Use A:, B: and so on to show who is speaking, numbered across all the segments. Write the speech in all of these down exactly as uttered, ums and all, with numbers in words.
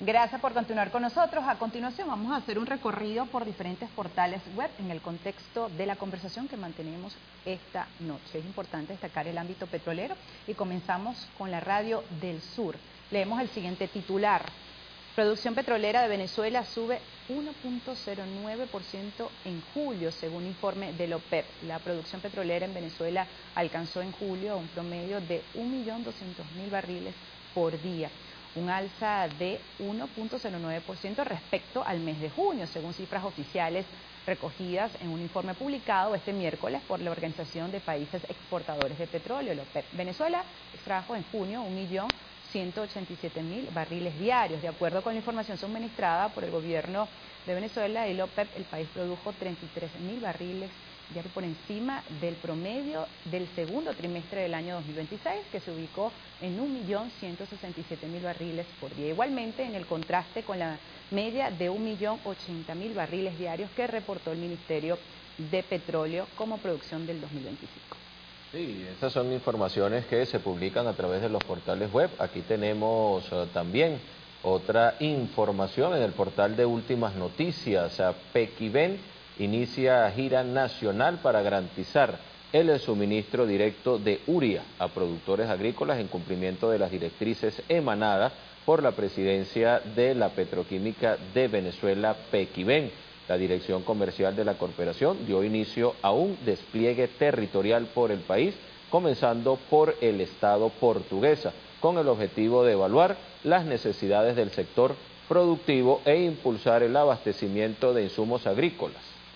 A: Gracias por continuar con nosotros. A continuación vamos a hacer un recorrido por diferentes portales web en el contexto de la conversación que mantenemos esta noche. Es importante destacar el ámbito petrolero y comenzamos con la Radio del Sur. Leemos el siguiente titular. Producción petrolera de Venezuela sube uno punto cero nueve por ciento en julio, según informe de la OPEP. La producción petrolera en Venezuela alcanzó en julio un promedio de un millón doscientos mil barriles por día, un alza de uno punto cero nueve por ciento respecto al mes de junio, según cifras oficiales recogidas en un informe publicado este miércoles por la Organización de Países Exportadores de Petróleo, la OPEP. Venezuela extrajo en junio un millón ciento ochenta y siete mil barriles diarios. De acuerdo con la información suministrada por el gobierno de Venezuela y la OPEP, el país produjo treinta y tres mil barriles diarios por encima del promedio del segundo trimestre del año dos mil veintiséis, que se ubicó en un millón ciento sesenta y siete mil barriles por día. Igualmente, en el contraste con la media de un millón ochenta mil barriles diarios que reportó el Ministerio de Petróleo como producción del dos mil veinticinco.
B: Sí, esas son informaciones que se publican a través de los portales web. Aquí tenemos uh, también otra información en el portal de Últimas Noticias. Uh, Pequiven inicia gira nacional para garantizar el suministro directo de urea a productores agrícolas en cumplimiento de las directrices emanadas por la presidencia de la Petroquímica de Venezuela, Pequiven. La Dirección Comercial de la Corporación dio inicio a un despliegue territorial por el país, comenzando por el Estado portuguesa, con el objetivo de evaluar las necesidades del sector productivo e impulsar el abastecimiento de insumos agrícolas.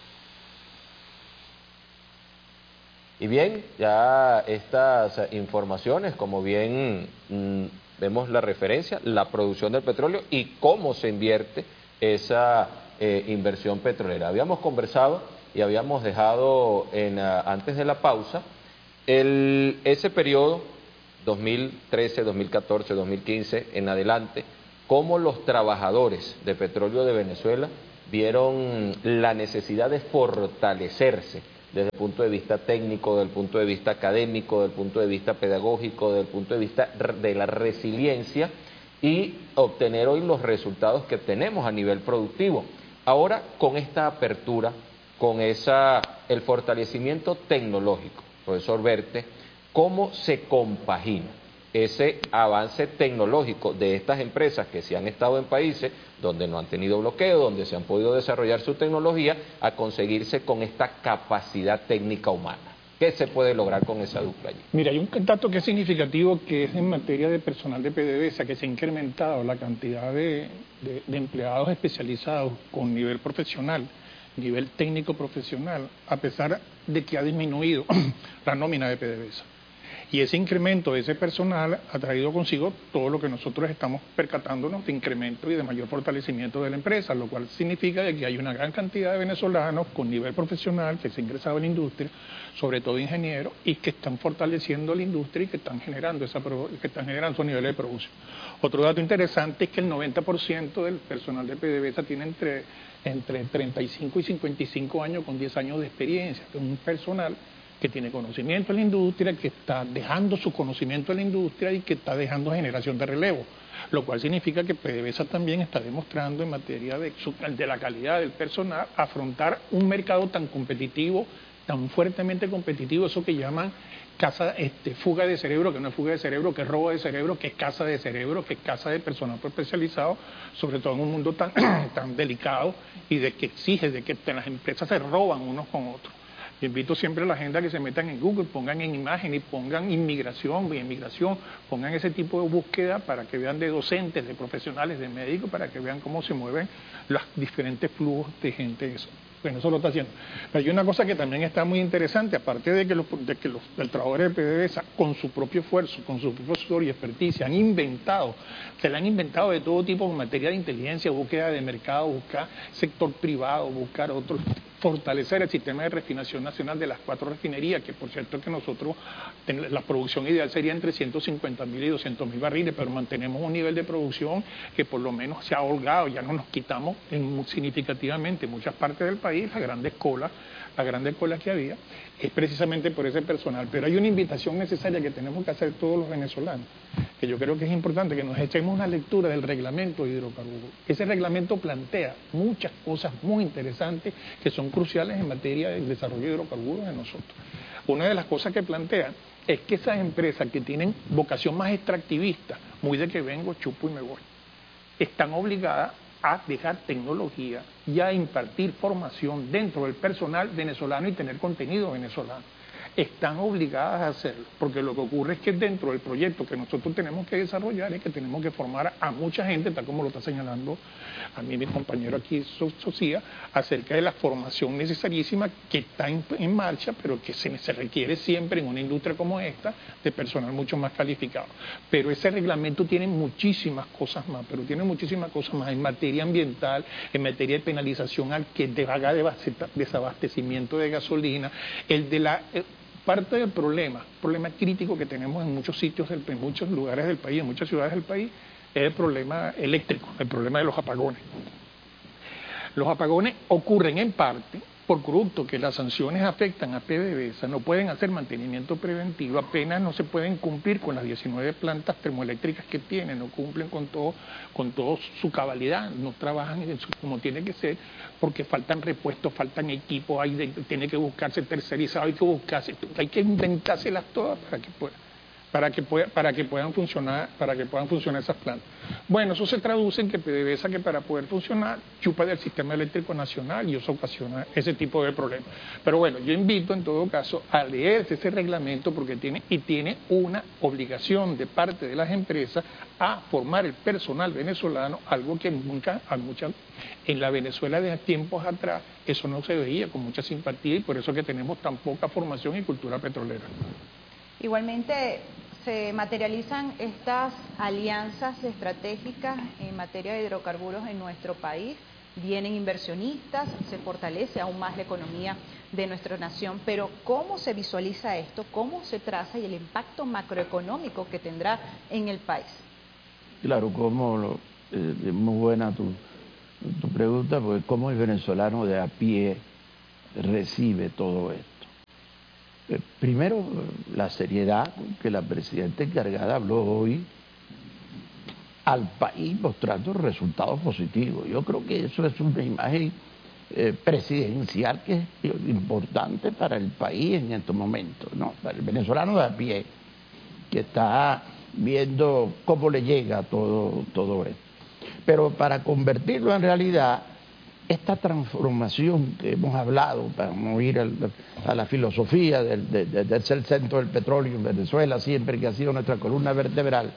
B: Y bien, ya estas informaciones, como bien mmm, vemos la referencia, la producción del petróleo y cómo se invierte esa eh, inversión petrolera. Habíamos conversado y habíamos dejado en, uh, antes de la pausa el, ese periodo dos mil trece, dos mil catorce, dos mil quince en adelante, cómo los trabajadores de petróleo de Venezuela vieron la necesidad de fortalecerse desde el punto de vista técnico, desde el punto de vista académico, desde el punto de vista pedagógico, desde el punto de vista de la resiliencia y obtener hoy los resultados que tenemos a nivel productivo. Ahora, con esta apertura, con esa, el fortalecimiento tecnológico, profesor Berthe, ¿cómo se compagina ese avance tecnológico de estas empresas que se han estado en países donde no han tenido bloqueo, donde se han podido desarrollar su tecnología, a conseguirse con esta capacidad técnica humana? ¿Qué se puede lograr con esa dupla allí?
C: Mira, hay un dato que es significativo, que es en materia de personal de PDVSA, que se ha incrementado la cantidad de, de, de empleados especializados con nivel profesional, nivel técnico profesional, a pesar de que ha disminuido la nómina de PDVSA. Y ese incremento de ese personal ha traído consigo todo lo que nosotros estamos percatándonos de incremento y de mayor fortalecimiento de la empresa, lo cual significa que hay una gran cantidad de venezolanos con nivel profesional que se han ingresado en la industria, sobre todo ingenieros, y que están fortaleciendo la industria y que están generando esa que están generando su nivel de producción. Otro dato interesante es que el noventa por ciento del personal de PDVSA tiene entre, entre treinta y cinco y cincuenta y cinco años con diez años de experiencia, que es un personal que tiene conocimiento en la industria, que está dejando su conocimiento en la industria y que está dejando generación de relevo, lo cual significa que PDVSA también está demostrando en materia de, de la calidad del personal afrontar un mercado tan competitivo, tan fuertemente competitivo, eso que llaman casa, este, fuga de cerebro, que no es fuga de cerebro, que es robo de cerebro, que es caza de cerebro, que es caza de personal especializado, sobre todo en un mundo tan, tan delicado y de que exige de que las empresas se roban unos con otros. Yo invito siempre a la gente a que se metan en Google, pongan en imagen y pongan inmigración, y inmigración, pongan ese tipo de búsqueda para que vean de docentes, de profesionales, de médicos, para que vean cómo se mueven los diferentes flujos de gente. Eso. Bueno, eso lo está haciendo. Pero hay una cosa que también está muy interesante, aparte de que los, de que los el trabajadores de PDVSA, con su propio esfuerzo, con su propio esfuerzo y experticia, han inventado, se le han inventado de todo tipo en materia de inteligencia, búsqueda de mercado, buscar sector privado, buscar otros, fortalecer el sistema de refinación nacional de las cuatro refinerías, que por cierto que nosotros, la producción ideal sería entre ciento cincuenta mil y doscientos mil barriles, pero mantenemos un nivel de producción que por lo menos se ha holgado, ya no nos quitamos en, significativamente en muchas partes del país las grandes colas la grande cola que había, es precisamente por ese personal. Pero hay una invitación necesaria que tenemos que hacer todos los venezolanos, que yo creo que es importante que nos echemos una lectura del reglamento de hidrocarburos. Ese reglamento plantea muchas cosas muy interesantes que son cruciales en materia del desarrollo de hidrocarburos de nosotros. Una de las cosas que plantea es que esas empresas que tienen vocación más extractivista, muy de que vengo, chupo y me voy, están obligadas a dejar tecnología y a impartir formación dentro del personal venezolano y tener contenido venezolano. Están obligadas a hacerlo, porque lo que ocurre es que dentro del proyecto que nosotros tenemos que desarrollar es que tenemos que formar a mucha gente, tal como lo está señalando a mí mi compañero aquí, Socia, acerca de la formación necesarísima que está en, en marcha, pero que se, se requiere siempre en una industria como esta de personal mucho más calificado. Pero ese reglamento tiene muchísimas cosas más, pero tiene muchísimas cosas más en materia ambiental, en materia de penalización al que haga desabastecimiento de gasolina, el de la... El, parte del problema, problema crítico que tenemos en muchos sitios, del, en muchos lugares del país, en muchas ciudades del país, es el problema eléctrico, el problema de los apagones. Los apagones ocurren en parte por producto que las sanciones afectan a PDVSA, no pueden hacer mantenimiento preventivo, apenas no se pueden cumplir con las diecinueve plantas termoeléctricas que tienen, no cumplen con todo, con todo su cabalidad, no trabajan en su, como tiene que ser, porque faltan repuestos, faltan equipos, hay de, tiene que buscarse tercerizado, hay que buscarse, hay que inventárselas todas para que puedan. Para que, pueda, para que puedan funcionar para que puedan funcionar esas plantas. Bueno, eso se traduce en que PDVSA, que para poder funcionar chupa del sistema eléctrico nacional, y eso ocasiona ese tipo de problemas. Pero bueno, yo invito en todo caso a leerse ese reglamento, porque tiene y tiene una obligación de parte de las empresas a formar el personal venezolano, algo que nunca a mucha, en la Venezuela de tiempos atrás eso no se veía con mucha simpatía, y por eso que tenemos tan poca formación y cultura petrolera.
A: Igualmente se materializan estas alianzas estratégicas en materia de hidrocarburos en nuestro país, vienen inversionistas, se fortalece aún más la economía de nuestra nación, pero ¿cómo se visualiza esto? ¿Cómo se traza y el impacto macroeconómico que tendrá en el país?
D: Claro, como lo, eh, es muy buena tu, tu pregunta, porque cómo el venezolano de a pie recibe todo esto. Primero, la seriedad con que la presidenta encargada habló hoy al país mostrando resultados positivos. Yo creo que eso es una imagen eh, presidencial que es importante para el país en estos momentos, ¿no? Para el venezolano de a pie, que está viendo cómo le llega todo, todo esto. Pero para convertirlo en realidad, esta transformación que hemos hablado, para no ir al, a la filosofía del, de, de, de ser el centro del petróleo en Venezuela, siempre que ha sido nuestra columna vertebral,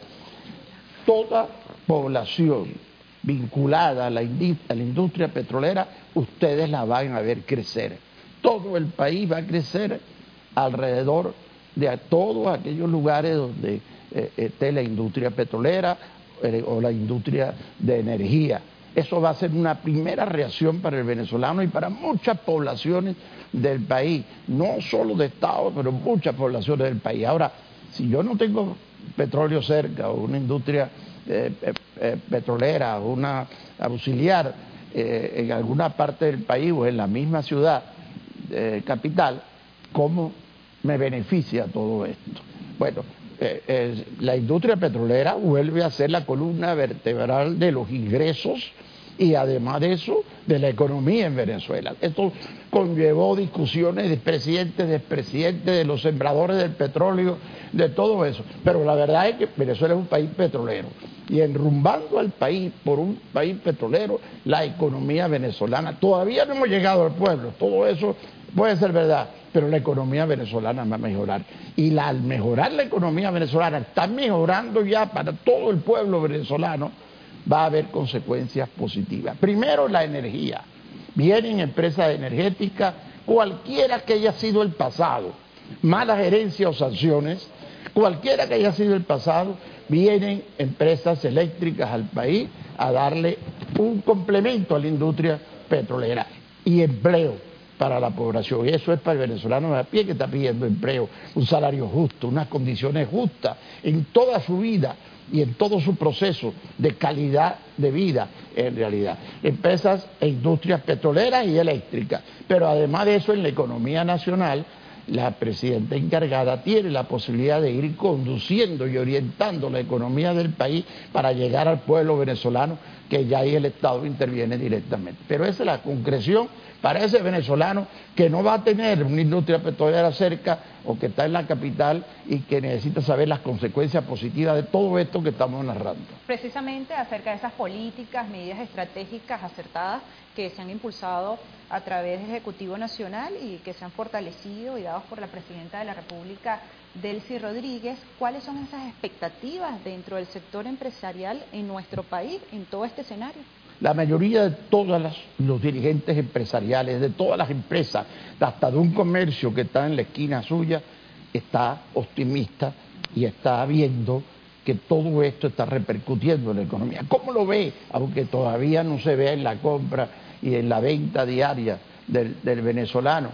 D: toda población vinculada a la, a la industria petrolera, ustedes la van a ver crecer. Todo el país va a crecer alrededor de todos aquellos lugares donde eh, esté la industria petrolera eh, o la industria de energía. Eso va a ser una primera reacción para el venezolano y para muchas poblaciones del país, no solo de Estado, pero muchas poblaciones del país. Ahora, si yo no tengo petróleo cerca, o una industria eh, eh, petrolera, o una auxiliar eh, en alguna parte del país o en la misma ciudad eh, capital, ¿cómo me beneficia todo esto? Bueno, eh, eh, la industria petrolera vuelve a ser la columna vertebral de los ingresos y además de eso, de la economía en Venezuela. Esto conllevó discusiones de presidentes, de expresidentes, de los sembradores del petróleo, de todo eso. Pero la verdad es que Venezuela es un país petrolero. Y enrumbando al país por un país petrolero, la economía venezolana, todavía no hemos llegado al pueblo, todo eso puede ser verdad, pero la economía venezolana va a mejorar. Y la, al mejorar la economía venezolana, está mejorando ya para todo el pueblo venezolano, va a haber consecuencias positivas. Primero, la energía. Vienen empresas energéticas, cualquiera que haya sido el pasado, mala gerencia o sanciones, cualquiera que haya sido el pasado, vienen empresas eléctricas al país a darle un complemento a la industria petrolera y empleo para la población. Y eso es para el venezolano de a pie que está pidiendo empleo, un salario justo, unas condiciones justas en toda su vida y en todo su proceso de calidad de vida, en realidad. Empresas e industrias petroleras y eléctricas. Pero además de eso, en la economía nacional, la presidenta encargada tiene la posibilidad de ir conduciendo y orientando la economía del país para llegar al pueblo venezolano, que ya ahí el Estado interviene directamente. Pero esa es la concreción para ese venezolano que no va a tener una industria petrolera cerca o que está en la capital y que necesita saber las consecuencias positivas de todo esto que estamos narrando.
A: Precisamente acerca de esas políticas, medidas estratégicas acertadas que se han impulsado a través del Ejecutivo Nacional y que se han fortalecido y dados por la Presidenta de la República, Delcy Rodríguez, ¿cuáles son esas expectativas dentro del sector empresarial en nuestro país, en todo este escenario?
D: La mayoría de todos las, los dirigentes empresariales, de todas las empresas, hasta de un comercio que está en la esquina suya, está optimista y está viendo que todo esto está repercutiendo en la economía. ¿Cómo lo ve? Aunque todavía no se ve en la compra y en la venta diaria del, del venezolano.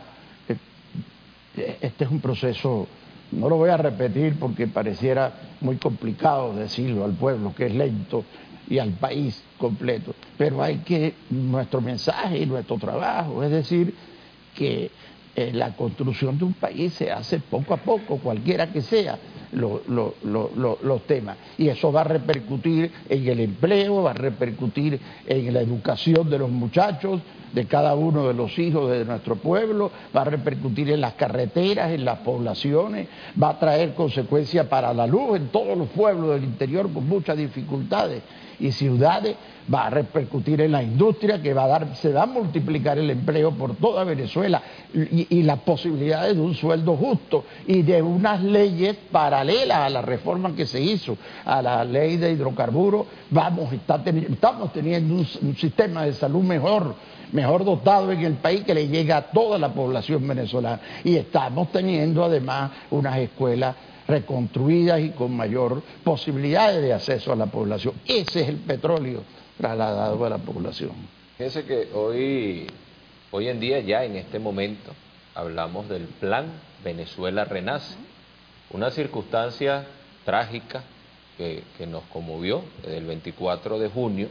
D: Este es un proceso, no lo voy a repetir porque pareciera muy complicado decirlo al pueblo, que es lento, y al país completo, pero hay que, nuestro mensaje y nuestro trabajo, es decir, que eh, la construcción de un país se hace poco a poco, cualquiera que sea lo, lo, lo, lo, los temas, y eso va a repercutir en el empleo, va a repercutir en la educación de los muchachos, de cada uno de los hijos de nuestro pueblo, va a repercutir en las carreteras, en las poblaciones, va a traer consecuencias para la luz en todos los pueblos del interior con muchas dificultades y ciudades, va a repercutir en la industria, que va a dar, se va a multiplicar el empleo por toda Venezuela y, y las posibilidades de un sueldo justo y de unas leyes paralelas a la reforma que se hizo, a la ley de hidrocarburos. Vamos, está teni- estamos teniendo un, un sistema de salud mejor, mejor dotado en el país, que le llega a toda la población venezolana, y estamos teniendo además unas escuelas reconstruidas y con mayor posibilidades de acceso a la población. Ese es el petróleo trasladado a la población.
B: Fíjense que hoy, hoy en día, ya en este momento, hablamos del plan Venezuela Renace, una circunstancia trágica que, que nos conmovió desde el veinticuatro de junio,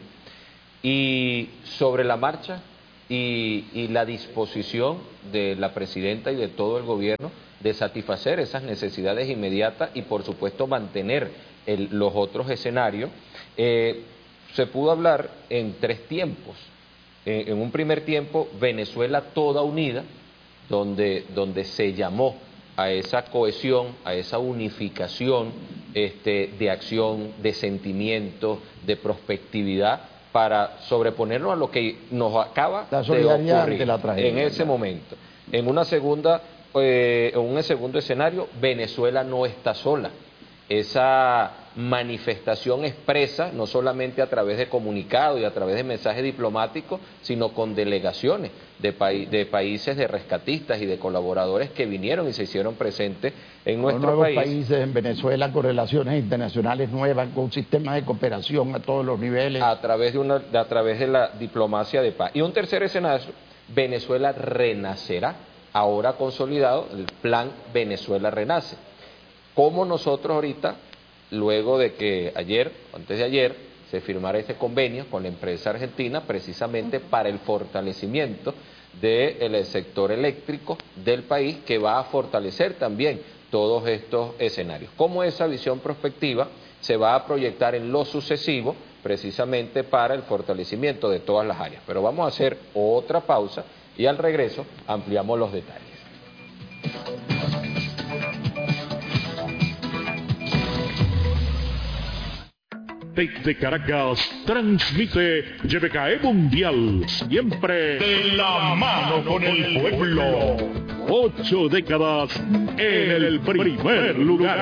B: y sobre la marcha y, y la disposición de la presidenta y de todo el gobierno de satisfacer esas necesidades inmediatas y por supuesto mantener el, los otros escenarios. Eh, se pudo hablar en tres tiempos. Eh, en un primer tiempo, Venezuela toda unida, donde, donde se llamó a esa cohesión, a esa unificación este, de acción, de sentimiento, de prospectividad, para sobreponernos a lo que nos acaba
D: la
B: de ocurrir
D: de la tragedia,
B: en ese momento. En una segunda, eh, en un segundo escenario, Venezuela no está sola. Esa manifestación expresa, no solamente a través de comunicados y a través de mensajes diplomáticos, sino con delegaciones de, pa de países, de rescatistas y de colaboradores que vinieron y se hicieron presentes en nuestro
D: con nuevos
B: país.
D: países en Venezuela, con relaciones internacionales nuevas, con sistemas de cooperación a todos los niveles.
B: A través de, una, a través de la diplomacia de paz. Y un tercer escenario, Venezuela renacerá, ahora consolidado, el plan Venezuela Renace. Como nosotros ahorita, luego de que ayer, antes de ayer, se firmara este convenio con la empresa argentina precisamente para el fortalecimiento del sector eléctrico del país, que va a fortalecer también todos estos escenarios. Cómo esa visión prospectiva se va a proyectar en lo sucesivo precisamente para el fortalecimiento de todas las áreas. Pero vamos a hacer otra pausa y al regreso ampliamos los detalles.
E: Desde Caracas transmite Y B K E Mundial, siempre de la mano con el pueblo. Ocho décadas en el primer lugar.